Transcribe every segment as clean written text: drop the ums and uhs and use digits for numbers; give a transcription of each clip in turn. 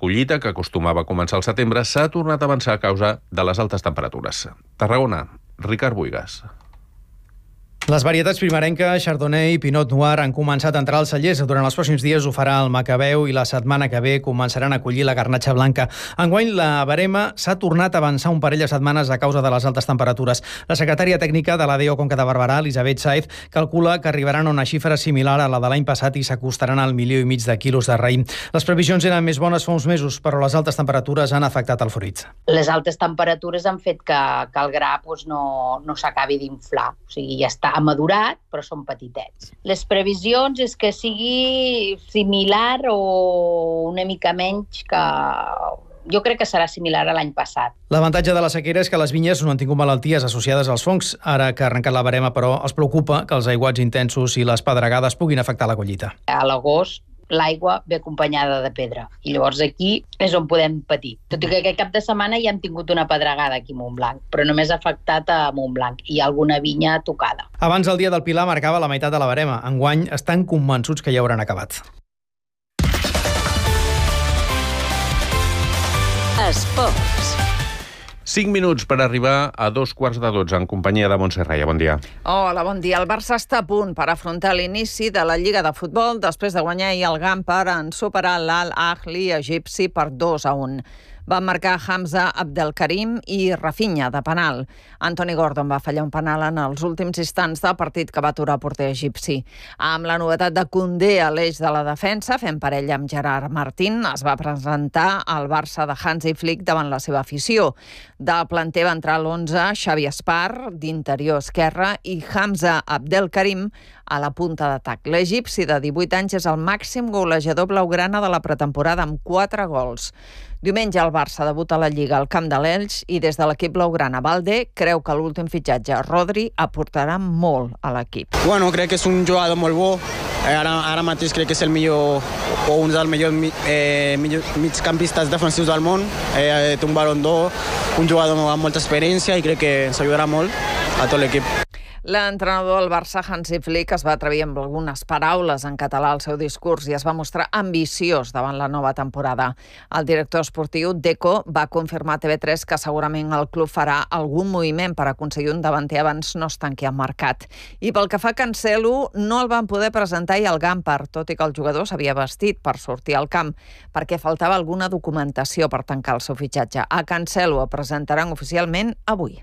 collita, que acostumava a començar al setembre, s'ha tornat a avançar a causa de les altes temperatures. Tarragona, Ricard Buigas. Les varietats primerenca, Chardonnay i Pinot Noir han començat a entrar als cellers. Durant els pròxims dies ho farà el Macabeu i la setmana que ve començaran a acollir la garnatxa blanca. Enguany, la verema s'ha tornat a avançar un parell de setmanes a causa de les altes temperatures. La secretària tècnica de l'ADO Conca de Barberà, Elisabet Saez, calcula que arribaran a una xifra similar a la de l'any passat i s'acostaran al 1,5 milió de quilos de raïm. Les previsions eren més bones fa uns mesos, però les altes temperatures han afectat el fruit. Les altes temperatures han fet que el gra no s'acabi d'inflar. O sigui, ja està madurat, però són petitets. Les previsions és que sigui similar o una mica menys que... Jo crec que serà similar a l'any passat. L'avantatge de la sequera és que les vinyes no han tingut malalties associades als fongs. Ara que ha arrencat la verema, però, els preocupa que els aiguats intensos i les pedregades puguin afectar la collita. A l'agost l'aigua ve acompanyada de pedra i llavors aquí és on podem patir. Tot i que aquest cap de setmana ja hem tingut una pedregada aquí a Montblanc, però només ha afectat a Montblanc i alguna vinya tocada. Abans el dia del Pilar marcava la meitat de la verema. Enguany estan convençuts que ja hauran acabat. Esports. 5 minuts per arribar a 2:15 en companyia de Montse Raya. Bon dia. Hola, bon dia. El Barça està a punt per afrontar l'inici de la Lliga de Futbol després de guanyar ahir el Gampar en superar l'Al Ahly egipci per 2-1. Van marcar Hamza Abdelkarim i Rafinha de penal. Anthony Gordon va fallar un penal en els últims instants del partit que va aturar el porter egipci. Amb la novetat de Koundé a l'eix de la defensa, fent parella amb Gerard Martín, es va presentar al Barça de Hansi Flick davant la seva afició. Del planter va entrar l'11 Xavi Espar, d'interior esquerra, i Hamza Abdelkarim a la punta d'atac. L'egipci de 18 anys és el màxim golejador blaugrana de la pretemporada amb 4 gols. Diumenge el Barça debuta a la Lliga al camp de l'Elx i des de l'equip blaugrana Valde creu que l'últim fitxatge, Rodri, aportarà molt a l'equip. Bueno, crec que és un jugador molt bo. Ara mateix crec que és el millor o un dels millors migcampistes defensius del món. Té un Ballon d'Or, un jugador amb molta experiència i crec que ens ajudarà molt a tot l'equip. L'entrenador del Barça, Hansi Flick, es va atrevir amb algunes paraules en català al seu discurs i es va mostrar ambiciós davant la nova temporada. El director esportiu, Deco, va confirmar a TV3 que segurament el club farà algun moviment per aconseguir un davanter abans no es tanqui el mercat. I pel que fa a Cancelo, no el van poder presentar ahir al Gampar, tot i que el jugador s'havia vestit per sortir al camp, perquè faltava alguna documentació per tancar el seu fitxatge. A Cancelo el presentaran oficialment avui.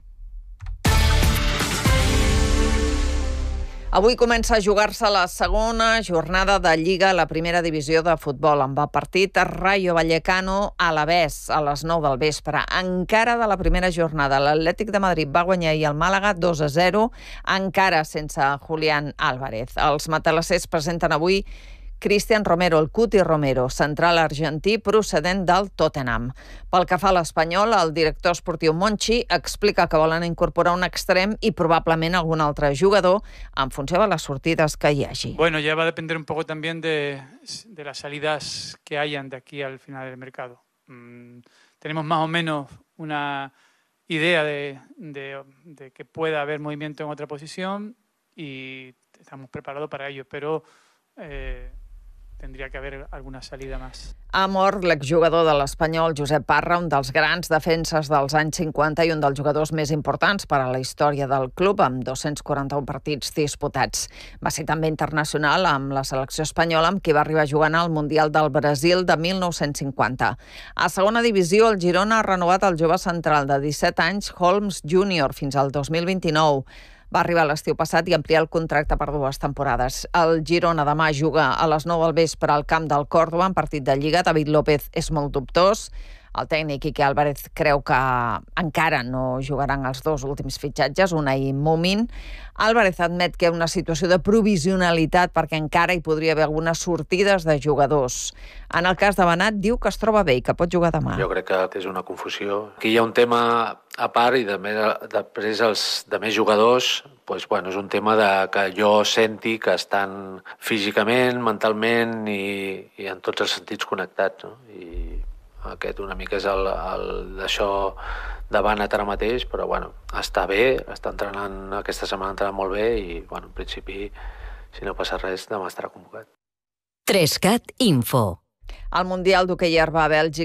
Avui comença a jugar-se la segona jornada de Lliga a la primera divisió de futbol, amb el partit Rayo Vallecano Alavés a les 9 del vespre. Encara de la primera jornada, l'Atlètic de Madrid va guanyar ahir el Màlaga 2-0, encara sense Julián Álvarez. Els matalassers presenten avui Cristian Romero, el Cuti Romero, central argentí procedent del Tottenham. Pel que fa a l'Espanyol, el director esportiu Monchi explica que volen incorporar un extrem i probablement algun altre jugador en funció de les sortides que hi hagi. Bueno, ya va a depender un poco también de las salidas que hayan de aquí al final del mercado. Tenemos más o menos una idea de que pueda haber movimiento en otra posición y estamos preparados para ello, pero tendría que haver alguna salida més. Ha mort l'exjugador de l'Espanyol, Josep Parra, un dels grans defenses dels anys 50 i un dels jugadors més importants per a la història del club, amb 241 partits disputats. Va ser també internacional amb la selecció espanyola, amb qui va arribar jugant al Mundial del Brasil de 1950. A segona divisió, el Girona ha renovat el jove central de 17 anys, Holmes Júnior, fins al 2029. Va arribar l'estiu passat i ampliar el contracte per 2 temporades. El Girona demà juga a les 9 del vespre al camp del Córdoba en partit de Lliga. David López és molt dubtós. El tècnic Quique Álvarez creu que encara no jugaran els 2 últims fitxatges, Unai i Mumin. Álvarez admet que hi ha una situació de provisionalitat perquè encara hi podria haver algunes sortides de jugadors. En el cas de Benat, diu que es troba bé i que pot jugar demà. Jo crec que és una confusió. Aquí hi ha un tema a part i després els demés jugadors, doncs, bueno, és un tema que jo senti que estan físicament, mentalment i en tots els sentits connectats, no? I aquest una mica és d'això de Benat ara mateix, però bueno, està bé, està entrenant aquesta setmana, entrenant molt bé i bueno, en principi, si no passa res, demà estarà convocat. 3CAT Info. El Mundial d'hoquei herba a Bèlgica